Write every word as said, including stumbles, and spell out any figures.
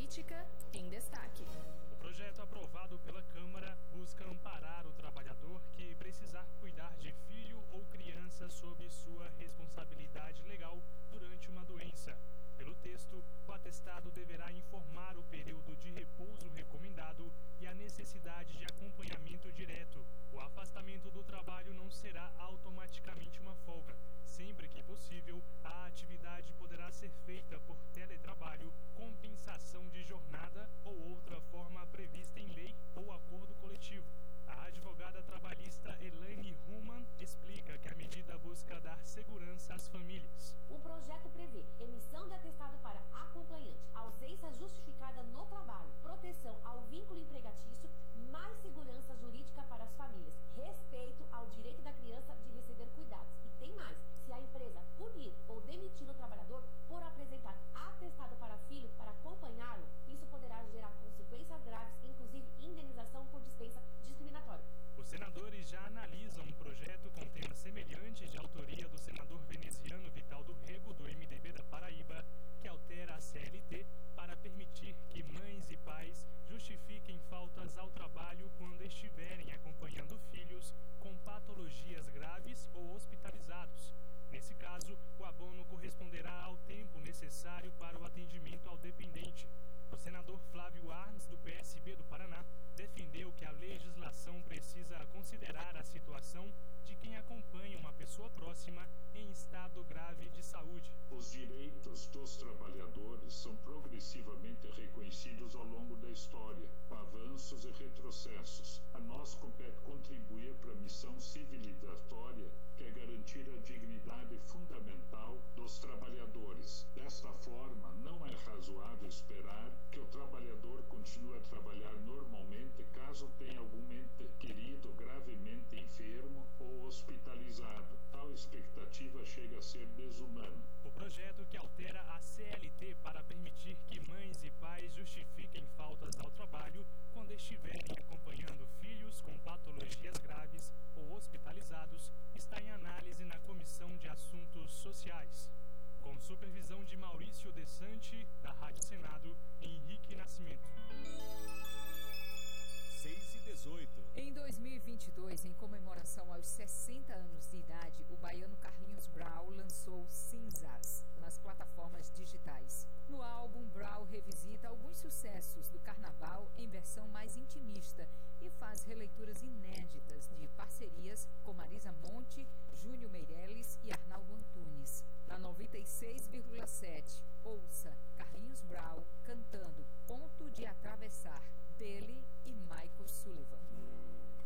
Política em Destaque. O projeto aprovado pela Câmara busca amparar o trabalhador que precisar cuidar de filho ou criança sob sua responsabilidade legal durante uma doença. Pelo texto, o atestado deverá informar o período de repouso recomendado e a necessidade de acompanhamento direto. O afastamento do trabalho não será automaticamente uma folga. Sempre que possível, a atividade poderá ser feita por teletrabalho, compensação de jornada ou outra forma prevista em lei ou acordo coletivo. A advogada trabalhista Elaine Ruman explica que a medida busca dar segurança às famílias. O projeto prevê emissão de atestado para acompanhante, ausência justificada no trabalho, proteção ao vínculo empregatício, mais segurança jurídica para as famílias, respeito ao direito da criança de receber cuidados. E tem mais, se a empresa punir ou demitir o trabalhador por apresentar atestado para filho para acompanhá-lo, isso poderá gerar consequências graves, inclusive indenização por dispensa discriminatória. Os senadores já analisam um projeto com tema semelhante de autoria do senador veneziano Vital do Rego, do M D B da Paraíba, que altera a C L T para permitir que mães e pais justifiquem faltas ao trabalho quando estiverem acompanhando filhos com patologias graves ou hospitalizados. Nesse caso, o abono corresponderá ao tempo necessário para o atendimento ao dependente. O senador Flávio Arns, do P S B do Paraná, defendeu que a legislação precisa considerar a situação de quem acompanha uma pessoa próxima em estado grave de saúde. Os direitos dos trabalhadores são progressivamente reconhecidos ao longo da história, avanços e retrocessos. A nós compete contribuir para a missão civilizatória, que é garantir a dignidade fundamental dos trabalhadores. Desta forma, não é razoável esperar que o trabalhador continue a trabalhar normalmente caso tenha algum ente querido gravemente enfermo ou hospitalizado. Tal expectativa chega a ser desumana. O projeto, que altera a C L T para permitir que mães e pais justifiquem faltas ao trabalho quando estiverem acompanhando filhos com patologias graves ou hospitalizados, está em análise na Comissão de Assuntos Sociais. Com supervisão de Maurício Desante, da Rádio Senado, e Henrique Nascimento. seis e dezoito. Em dois mil e vinte e dois, em comemoração aos sessenta anos de idade, o baiano Carlinhos Brau lançou Cinzas nas plataformas digitais. No álbum, Brau revisita alguns sucessos do carnaval em versão mais intimista e faz releituras inéditas de parcerias com Marisa Monte, Júnior Meirelles e Arnaldo Antunes. Na noventa e seis vírgula sete, ouça